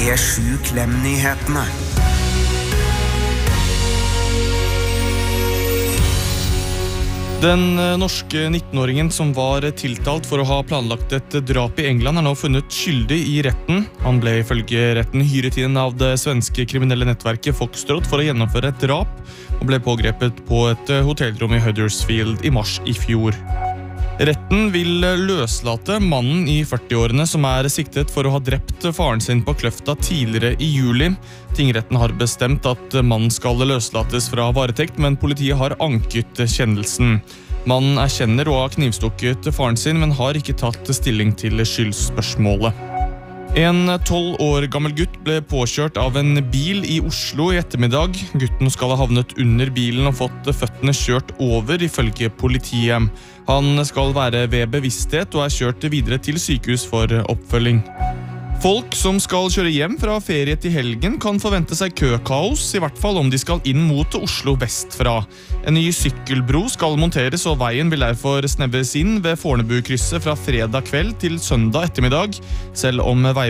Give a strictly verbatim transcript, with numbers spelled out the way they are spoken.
P sju Klem-nyhetene. Den norske nittenåringen som var tiltalt for å ha planlagt et drap i England er nå funnet skyldig i retten. Han ble ifølge retten hyret inn av det svenske kriminelle nettverket Foxtrot for å gjennomføre et drap, og ble pågrepet på et hotellrom i Huddersfield i mars i fjor. Retten vil løslate mannen i førtiårene som er siktet for å ha drept faren sin på Kløfta tidligere i juli. Tingretten har bestemt at mannen skal løslates fra varetekt, men politiet har anket kjennelsen. Mannen erkjenner å ha knivstukket faren sin, men har ikke tatt stilling til skyldspørsmålet. En tolv år gammel gutt ble påkjørt av en bil i Oslo i ettermiddag. Gutten skal ha havnet under bilen og fått føttene kjørt over, ifølge politiet. Han skal være ved bevissthet og er kjørt videre til sykehus for oppfølging. Folk som skal kjøre hjem fra ferie til helgen kan forvente seg køkaos, i hvert fall om de skal inn mot Oslo vestfra. En ny sykkelbro skal monteres, og veien vil derfor snevres inn ved Fornebukrysset fra fredag kveld til søndag ettermiddag, selv om vei